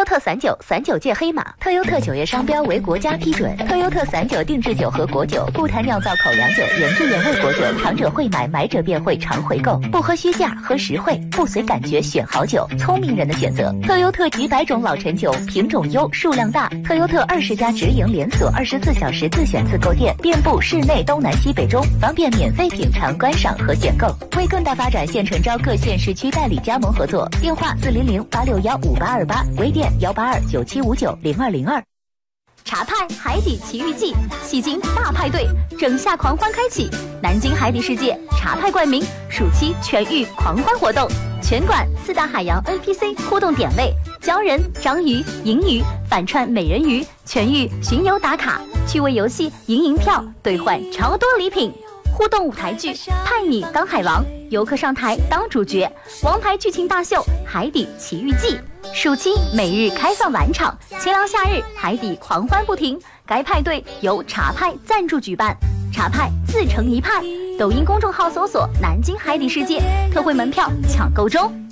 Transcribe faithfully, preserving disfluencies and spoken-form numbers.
特散酒，散酒界黑马。特优特酒业商标为国家批准。特优特散酒定制酒和果酒，不谈酿造口粮酒，原汁原味果酒，尝者会买，买者便会常回购。不喝虚价，喝实惠，不随感觉选好酒，聪明人的选择。特优特几百种老陈酒，品种优，数量大。特优特二十家直营连锁，二十四小时自选自购店，遍布市内东南西北中，方便免费品尝、观赏和选购。为更大发展，现诚招各县市区代理加盟合作，电话四零零八六幺五八二八，微店幺八二九七五九零二零二。 茶派海底奇遇记，戏精大派对，整夏狂欢开启，南京海底世界茶派冠名暑期全域狂欢活动，全馆四大海洋 N P C 互动点位，鲛人、章鱼、银鱼、反串美人鱼，全域巡游打卡，趣味游戏赢银票，兑换超多礼品。互动舞台剧派你当海王，游客上台当主角，王牌剧情大秀海底奇遇记。暑期每日开放晚场，清凉夏日海底狂欢不停。该派对由茶派赞助举办，茶派自成一派。抖音公众号搜索南京海底世界，特惠门票抢购中。